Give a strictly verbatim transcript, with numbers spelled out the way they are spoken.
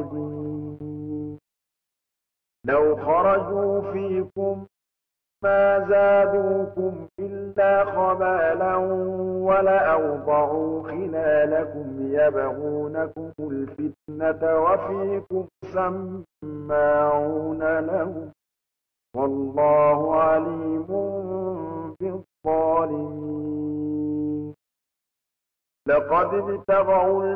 خالدين لو خرجوا فيكم ما زادوكم إلا خبالا ولأوضعوا خلالكم يبغونكم الفتنة وفيكم سماعون لهم والله عليم بالظالمين لقد ابتغوا